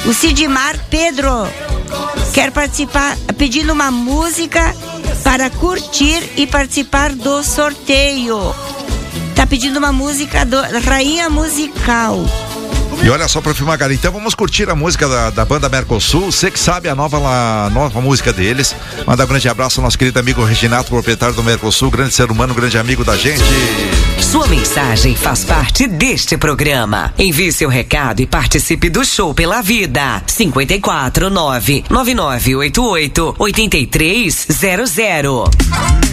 O Sidmar Pedro quer participar, pedindo uma música para curtir e participar do sorteio. Tá pedindo uma música do Rainha Musical. E olha só, Prof. Magali, então vamos curtir a música da banda Mercosul. Você que sabe a nova música deles. Manda um grande abraço ao nosso querido amigo Reginato, proprietário do Mercosul, grande ser humano, grande amigo da gente. Sua mensagem faz parte deste programa. Envie seu recado e participe do Show pela Vida. 549-9988-8300.